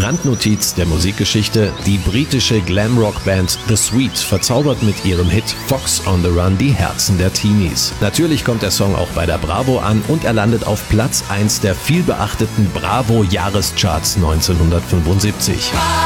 Randnotiz der Musikgeschichte: Die britische Glamrock-Band The Sweet verzaubert mit ihrem Hit Fox on the Run die Herzen der Teenies. Natürlich kommt der Song auch bei der Bravo an und er landet auf Platz 1 der vielbeachteten Bravo-Jahrescharts 1975.